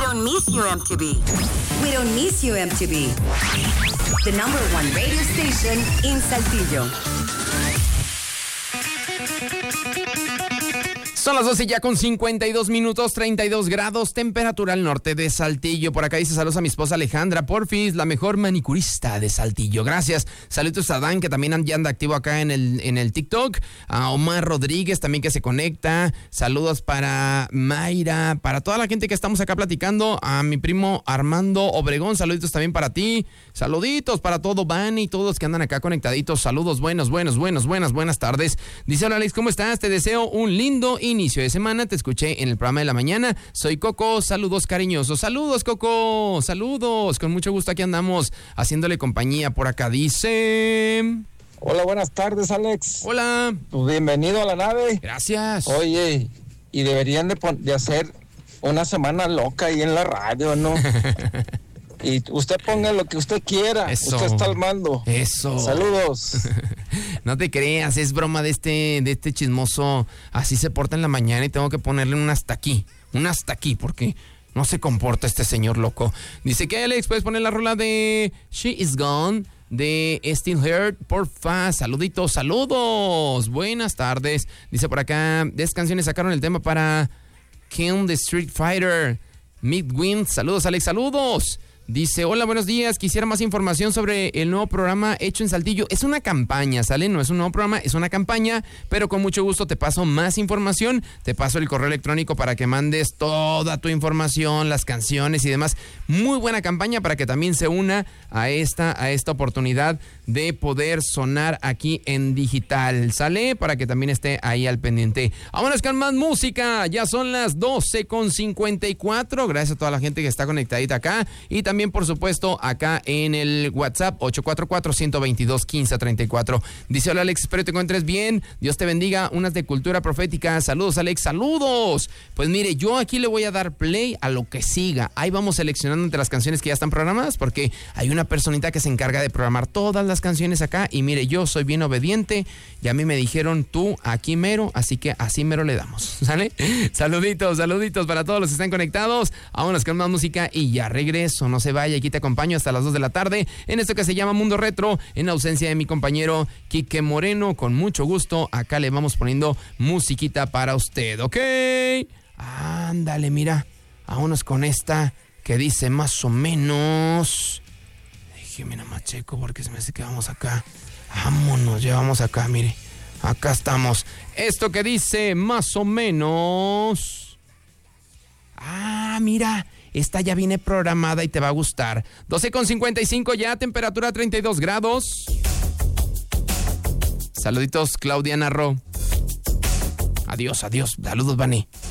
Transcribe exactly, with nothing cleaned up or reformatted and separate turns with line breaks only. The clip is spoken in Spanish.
don't miss you, M T V.
We don't miss you, M T V. The number one radio station in Saltillo.
Son las doce ya con cincuenta y dos minutos, treinta y dos grados, temperatura al norte de Saltillo. Por acá dice saludos a mi esposa Alejandra Porfis, la mejor manicurista de Saltillo. Gracias. Saludos a Dan, que también ya anda activo acá en el, en el TikTok. A Omar Rodríguez también, que se conecta. Saludos para Mayra, para toda la gente que estamos acá platicando. A mi primo Armando Obregón, saluditos también para ti. Saluditos para todo Van y todos los que andan acá conectaditos. Saludos, buenos, buenos, buenos, buenas, buenas tardes. Dice, hola Alex, ¿cómo estás? Te deseo un lindo inicio de semana. Te escuché en el programa de la mañana. Soy Coco, saludos cariñosos. Saludos, Coco, saludos. Con mucho gusto aquí andamos haciéndole compañía. Por acá dice...
Hola, buenas tardes, Alex.
Hola.
Pues bienvenido a la nave.
Gracias.
Oye, y deberían de, pon- de hacer una semana loca ahí en la radio, ¿no? Y usted ponga lo que usted quiera.
Eso.
Usted está al mando.
Eso.
Saludos.
No te creas, es broma de este, de este chismoso. Así se porta en la mañana y tengo que ponerle un hasta aquí. Un hasta aquí, porque no se comporta este señor loco. Dice que Alex, ¿puedes poner la rola de She Is Gone de Still Heart? Porfa, saluditos, saludos. Buenas tardes. Dice por acá, de esas canciones sacaron el tema para King the Street Fighter. Midwind, saludos Alex, saludos. Dice, hola, buenos días, quisiera más información sobre el nuevo programa hecho en Saltillo. Es una campaña, ¿sale? No es un nuevo programa, es una campaña, pero con mucho gusto te paso más información. Te paso el correo electrónico para que mandes toda tu información, las canciones y demás. Muy buena campaña para que también se una a esta, a esta oportunidad de poder sonar aquí en digital, ¿sale? Para que también esté ahí al pendiente. Vámonos con más música, ya son las doce con cincuenta y cuatro. Gracias a toda la gente que está conectadita acá y también También, por supuesto, acá en el WhatsApp ocho cuatro cuatro, uno dos dos, uno cinco tres cuatro. Dice, hola Alex, espero te encuentres bien. Dios te bendiga. Unas de cultura profética. Saludos, Alex. Saludos. Pues mire, yo aquí le voy a dar play a lo que siga. Ahí vamos seleccionando entre las canciones que ya están programadas, porque hay una personita que se encarga de programar todas las canciones acá. Y mire, yo soy bien obediente y a mí me dijeron tú aquí mero, así que así mero le damos. ¿Sale? Saluditos, saluditos para todos los que están conectados. Vámonos con más música y ya regreso. No se vaya, aquí te acompaño hasta las dos de la tarde en esto que se llama Mundo Retro, en ausencia de mi compañero Quique Moreno. Con mucho gusto, acá le vamos poniendo musiquita para usted, ¿ok? Ándale, mira, vámonos con esta que dice más o menos. Déjeme nada más checo porque se me hace que vamos acá. Vámonos, ya vamos acá, mire. Acá estamos. Esto que dice más o menos. Ah, mira. Esta ya viene programada y te va a gustar. doce con cincuenta y cinco ya, temperatura treinta y dos grados. Saluditos, Claudia Narro. Adiós, adiós. Saludos, Vani.